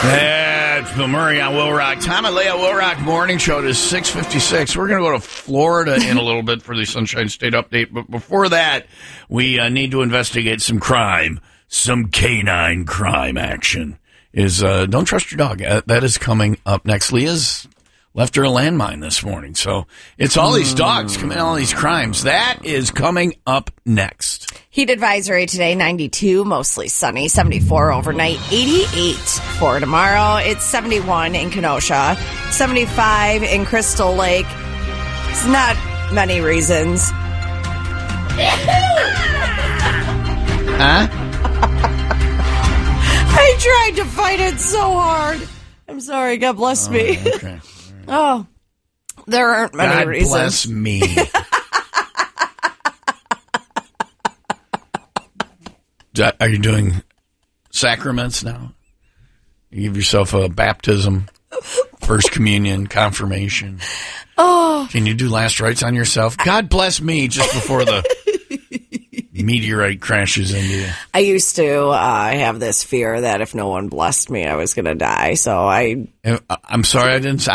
It's Bill Murray on Will Rock. Tom and Leah Will Rock Morning Show. It is 6:56. We're going to go to Florida in a little bit for the Sunshine State update. But before that, we need to investigate some crime, some canine crime action. Don't trust your dog. That is coming up next. Leah's left her a landmine this morning. So it's all these dogs committing all these crimes. That is coming up next. Heat advisory today, 92, mostly sunny, 74 overnight, 88 for tomorrow. It's 71 in Kenosha, 75 in Crystal Lake. It's not many reasons. Huh? I tried to fight it so hard. I'm sorry. God bless me. Okay. Oh, there aren't many reasons. God bless me. Are you doing sacraments now? You give yourself a baptism, first communion, confirmation. Oh. Can you do last rites on yourself? God bless me just before the meteorite crashes into you. I used to have this fear that if no one blessed me, I was going to die. So I'm sorry I didn't.